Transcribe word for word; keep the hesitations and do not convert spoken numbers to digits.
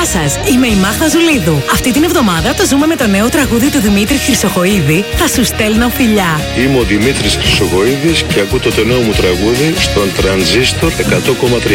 σας, είμαι η Μάγδα Ζουλίδου. Αυτή την εβδομάδα το ζούμε με το νέο τραγούδι του Δημήτρη Χρυσοχοΐδη, Θα σου στέλνω φιλιά. Είμαι ο Δημήτρης Χρυσοχοΐδης και ακούτε το νέο μου τραγούδι στον Τρανζίστορ εκατό κόμμα τρία.